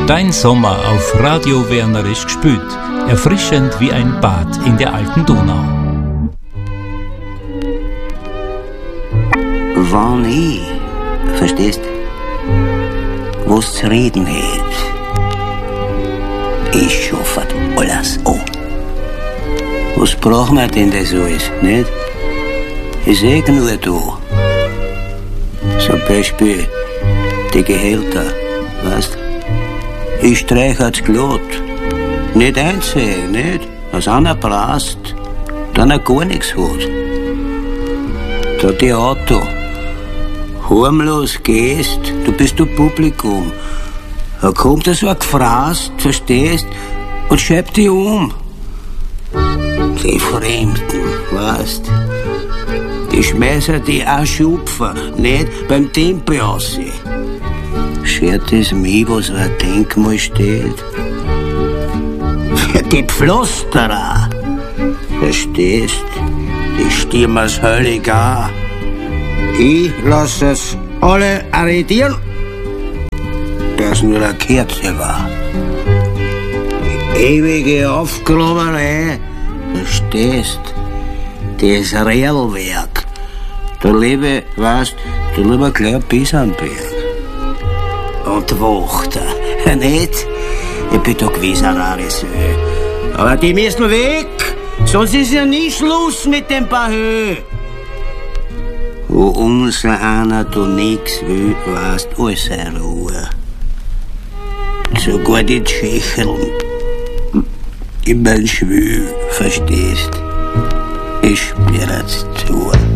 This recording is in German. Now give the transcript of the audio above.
Dein Sommer auf Radio Werner ist gespült, erfrischend wie ein Bad in der alten Donau. Wann ich, verstehst, wo's zu reden hat, ich schaffe alles an. Was braucht man denn das alles, nicht? Ich sag nur da. Zum Beispiel die Gehälter, weißt? Ich streich als Glot. Nicht einsehen, nicht? Als einer brast, dann er gar nichts hat. Da die Auto. Harmlos gehst, du bist ein Publikum. Da kommt so ein Gefraß, verstehst? Und schreibt dich um. Die Fremden, weißt? Die schmeißen die auch schupfen, nicht beim Tempel aussehen. Schert es mich, was ein Denkmal steht? Für die Pflasterer, verstehst? Die stimmen's höllig an. Ich lass es alle arretieren, dass nur eine Kerze war. Die ewige Aufgraberei, verstehst? Das Reelwerk. Da lebe, weißt, da lebe gleich bis am Berg. Und Wachter, nicht? Ich bin da gewiss ein rares Höhe. Aber die müssen weg, sonst ist ja nie Schluss mit dem paar Höhe. Wo unser einer da nix will, weißt, alles eine Ruhe. Sogar die Tschecheln in mein Schwül, verstehst? Ich spür's zu.